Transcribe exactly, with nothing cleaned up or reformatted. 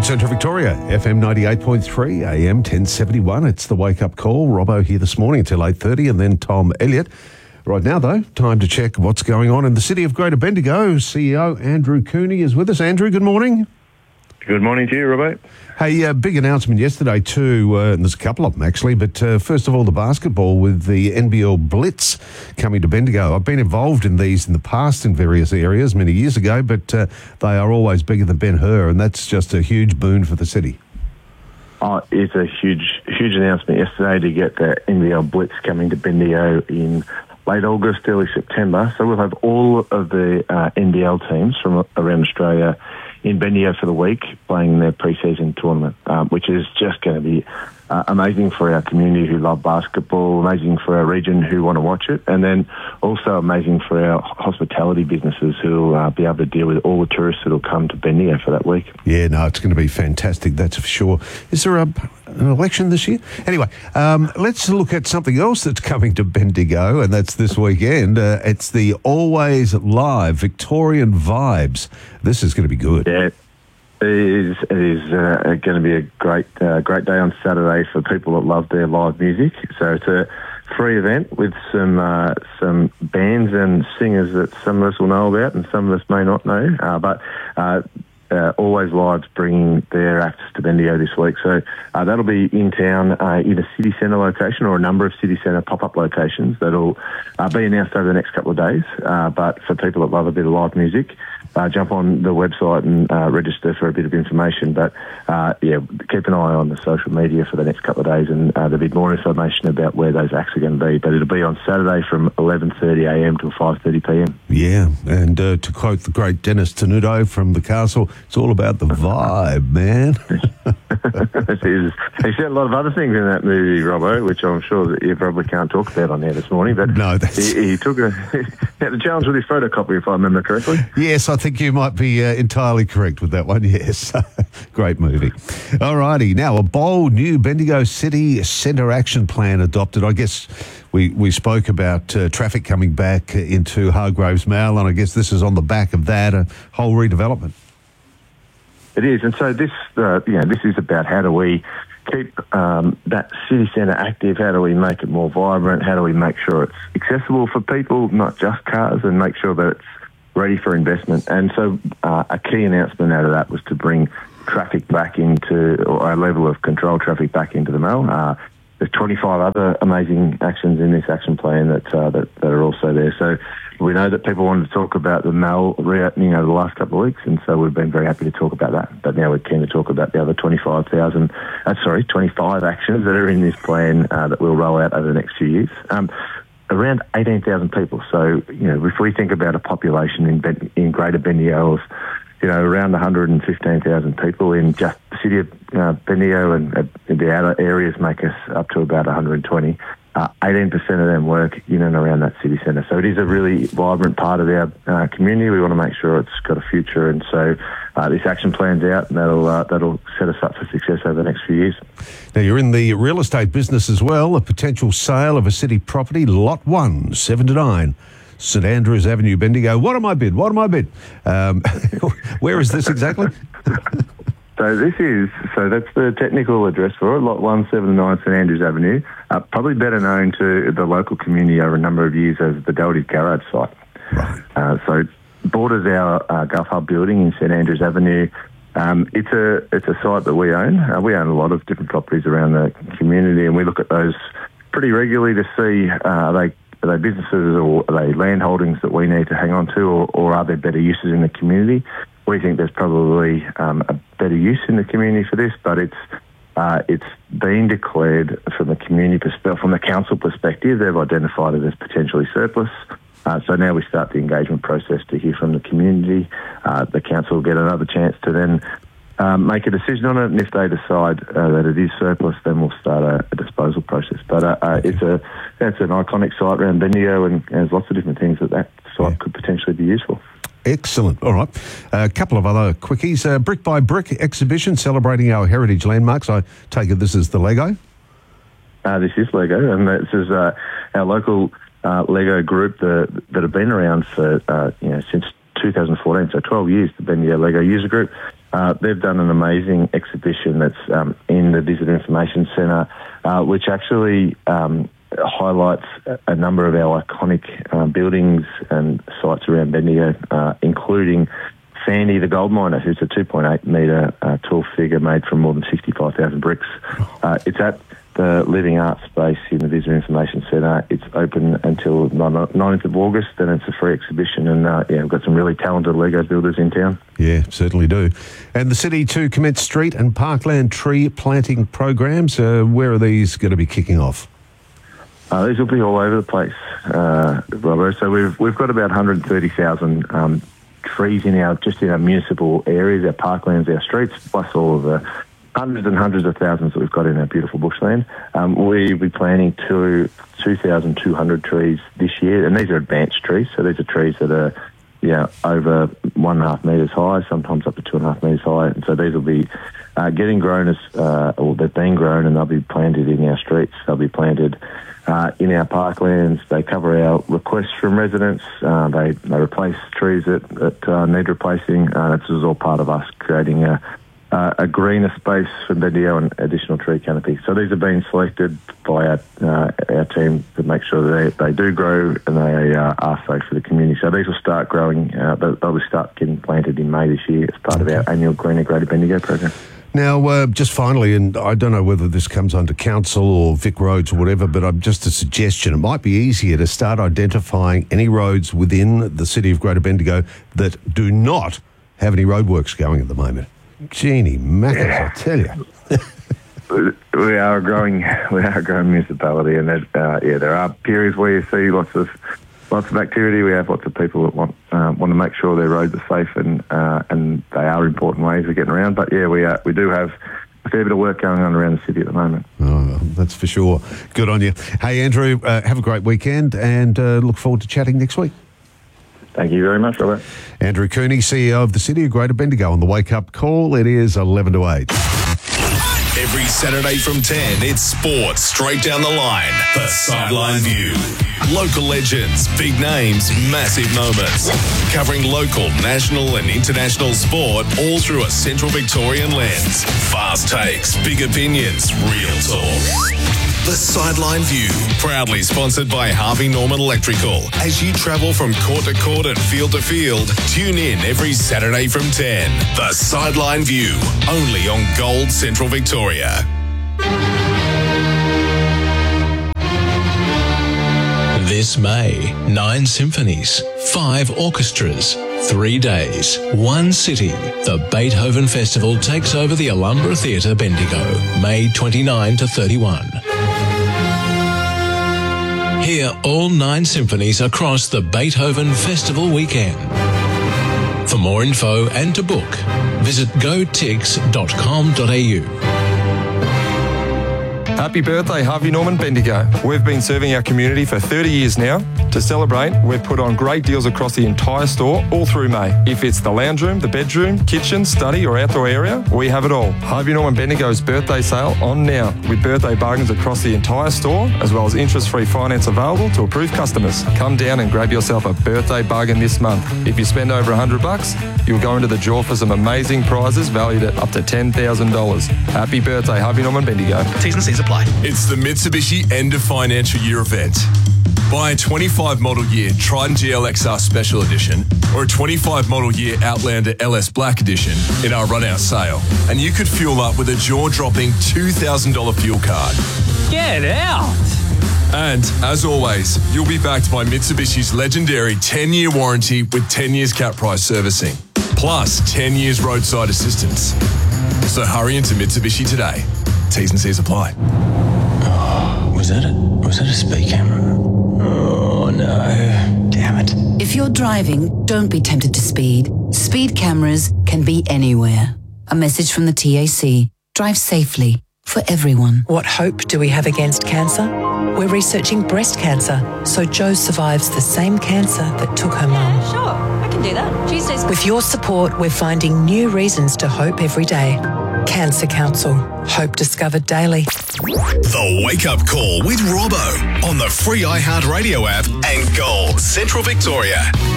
North Central Victoria, F M ninety-eight point three, A M ten seventy-one. It's the wake-up call. Robbo here this morning until eight thirty, and then Tom Elliott. Right now, though, time to check what's going on in the city of Greater Bendigo. C E O Andrew Cooney is with us. Andrew, good morning. Good morning to you, Robbo. Hey, uh, big announcement yesterday too, uh, and there's a couple of them actually, but uh, first of all, the basketball with the N B L Blitz coming to Bendigo. I've been involved in these in the past in various areas many years ago, but uh, they are always bigger than Ben-Hur, and that's just a huge boon for the city. Oh, it's a huge, huge announcement yesterday to get the N B L Blitz coming to Bendigo in late August, early September. So we'll have all of the uh, N B L teams from around Australia in Bendigo for the week playing their pre-season tournament, um, which is just going to be uh, amazing for our community who love basketball, amazing for our region who want to watch it, and then also amazing for our hospitality businesses who will uh, be able to deal with all the tourists that will come to Bendigo for that week. Yeah, no, it's going to be fantastic, that's for sure. Is there a, an election this year? Anyway, um, let's look at something else that's coming to Bendigo, and that's this weekend. Uh, it's the Always Live Victorian Vibes. This is going to be good. Yeah. It is, it is uh, going to be a great uh, great day on Saturday for people that love their live music. So it's a free event with some uh, some bands and singers that some of us will know about and some of us may not know. Uh, but uh, uh, Always Live's bringing their acts to Bendigo this week. So uh, that'll be in town uh, in a city centre location or a number of city centre pop-up locations that'll uh, be announced over the next couple of days. Uh, but for people that love a bit of live music, Uh, jump on the website and uh, register for a bit of information. But, uh, yeah, keep an eye on the social media for the next couple of days, and uh, there'll be more information about where those acts are going to be. But it'll be on Saturday from eleven thirty a m till five thirty p m. Yeah, and uh, to quote the great Dennis Tenuto from The Castle, it's all about the vibe, man. He said a lot of other things in that movie, Robbo, which I'm sure that you probably can't talk about on there this morning. But no, that's... he, he took a he had a challenge with his photocopy, if I remember correctly. Yes, I think you might be uh, entirely correct with that one, yes. Great movie. All righty, now a bold new Bendigo City Centre action plan adopted. I guess we, we spoke about uh, traffic coming back into Hargroves Mall, and I guess this is on the back of that, a whole redevelopment. It is, and so this, uh, you know, this is about how do we keep um, that city centre active, how do we make it more vibrant, how do we make sure it's accessible for people, not just cars, and make sure that it's ready for investment. And so uh, a key announcement out of that was to bring traffic back into, or a level of control traffic back into the Mall. Uh, there's twenty-five other amazing actions in this action plan that, uh, that that are also there. So we know that people wanted to talk about the Mall reopening over the last couple of weeks, and so we've been very happy to talk about that. But now we're keen to talk about the other twenty-five thousand, uh, sorry, twenty-five actions that are in this plan uh, that we'll roll out over the next few years. Um, around eighteen thousand people. So, you know, if we think about a population in ben- in Greater Bendigo of, you know, around one hundred fifteen thousand people in just the city of uh, Bendigo, and uh, the outer areas make us up to about one hundred twenty. Uh, eighteen percent of them work in and around that city centre. So it is a really vibrant part of our uh, community. We want to make sure it's got a future, and so uh, this action plan's out, and that'll uh, that'll set us up for success over the next few years. Now, you're in the real estate business as well. A potential sale of a city property, Lot one, seven to nine, St Andrews Avenue, Bendigo. What am I bid? What am I bid? Um, where is this exactly? So this is, so that's the technical address for it, Lot one seventy-nine St Andrews Avenue, uh, probably better known to the local community over a number of years as the Doherty's Garage site. Right. Uh, so it borders our uh, Gulf Hub building in St Andrews Avenue. Um, it's a it's a site that we own. Uh, we own a lot of different properties around the community, and we look at those pretty regularly to see uh, are they are they businesses or are they land holdings that we need to hang on to, or, or are there better uses in the community? We think there's probably um, a better use in the community for this, but it's uh, it's been declared from the community perspective, from the council perspective, they've identified it as potentially surplus. Uh, so now we start the engagement process to hear from the community. Uh, the council will get another chance to then um, make a decision on it, and if they decide uh, that it is surplus, then we'll start a, a disposal process. But uh, uh, it's a that's an iconic site around Bendigo, and there's lots of different things that that site yeah. could potentially be used for. Excellent. All right. A couple of other quickies. Uh, Brick by Brick exhibition celebrating our heritage landmarks. I take it this is the Lego? Uh, this is Lego, and this is uh, our local uh, Lego group that, that have been around for, uh, you know, since two thousand fourteen, so twelve years, the Bendigo Lego User Group. uh, they've done an amazing exhibition that's um, in the Visitor Information Centre, uh, which actually um, highlights a number of our iconic uh, buildings and sites around Bendigo, uh, including Sandy the gold miner, who's a two point eight metre uh, tall figure made from more than sixty-five thousand bricks. Uh, it's at the Living Art Space in the Visitor Information Centre. It's open until ninth of August, and it's a free exhibition. And uh, yeah, we've got some really talented Lego builders in town. Yeah, certainly do. And the city to commence street and parkland tree planting programs. Uh, where are these going to be kicking off? Uh, these will be all over the place, uh, Robert. So we've we've got about one hundred thirty thousand um, trees in our just in our municipal areas, our parklands, our streets, plus all of the hundreds and hundreds of thousands that we've got in our beautiful bushland. Um, we'll be planting two two thousand two hundred trees this year, and these are advanced trees. So these are trees that are, you know, over one and a half metres high, sometimes up to two and a half metres high. And so these will be uh, getting grown as, uh, or they've been grown, and they'll be planted in our streets. They'll be planted uh, in our parklands. They cover our requests from residents. Uh, they they replace trees that that uh, need replacing. Uh, this is all part of us creating a Uh, a greener space for Bendigo and additional tree canopy. So these have been selected by our, uh, our team to make sure that they, they do grow and they uh, are safe for the community. So these will start growing, uh, they'll, they'll start getting planted in May this year as part of our annual Greener Greater Bendigo program. Now, uh, just finally, and I don't know whether this comes under council or Vic Roads or whatever, but I'm just a suggestion. It might be easier to start identifying any roads within the city of Greater Bendigo that do not have any roadworks going at the moment. Jeannie Mackers, I tell you. We are a growing, we are a growing municipality, and that, uh, yeah, there are periods where you see lots of lots of activity. We have lots of people that want uh, want to make sure their roads are safe, and uh, and they are important ways of getting around. But yeah, we are, we do have a fair bit of work going on around the city at the moment. Oh, that's for sure. Good on you. Hey, Andrew, uh, have a great weekend, and uh, look forward to chatting next week. Thank you very much, Robert. Andrew Cooney, C E O of the City of Greater Bendigo, on the Wake Up Call. It is eleven to eight. Every Saturday from ten, it's sports straight down the line. The Sideline View. Local legends, big names, massive moments. Covering local, national and international sport all through a Central Victorian lens. Fast takes, big opinions, real talk. The Sideline View, proudly sponsored by Harvey Norman Electrical. As you travel from court to court and field to field, tune in every Saturday from ten. The Sideline View, only on Gold Central Victoria. This May, nine symphonies, five orchestras, three days, one city. The Beethoven Festival takes over the Alhambra Theatre, Bendigo, May twenty-ninth to thirty-first. Hear all nine symphonies across the Beethoven Festival weekend. For more info and to book, visit go tigs dot com dot a u. Happy birthday, Harvey Norman Bendigo. We've been serving our community for thirty years now. To celebrate, we've put on great deals across the entire store all through May. If it's the lounge room, the bedroom, kitchen, study or outdoor area, we have it all. Harvey Norman Bendigo's birthday sale on now, with birthday bargains across the entire store, as well as interest-free finance available to approved customers. Come down and grab yourself a birthday bargain this month. If you spend over one hundred bucks, you'll go into the draw for some amazing prizes valued at up to ten thousand dollars. Happy birthday, Harvey Norman Bendigo. T's and C's apply. It's the Mitsubishi End of Financial Year event. Buy a twenty-five model year Triton G L X R Special Edition or a twenty-five model year Outlander L S Black Edition in our run-out sale, and you could fuel up with a jaw-dropping two thousand dollars fuel card. Get out! And, as always, you'll be backed by Mitsubishi's legendary ten-year warranty with ten years cap price servicing, plus ten years roadside assistance. So hurry into Mitsubishi today. T's and C's apply. Oh, was that a, was that a speed camera? Oh, no. Damn it. If you're driving, don't be tempted to speed. Speed cameras can be anywhere. A message from the T A C. Drive safely for everyone. What hope do we have against cancer? We're researching breast cancer, so Jo survives the same cancer that took her mum. Sure, I can do that. Tuesdays. With your support, we're finding new reasons to hope every day. Cancer Council. Hope discovered daily. The Wake Up Call with Robbo on the free iHeartRadio app and Gold Central Victoria.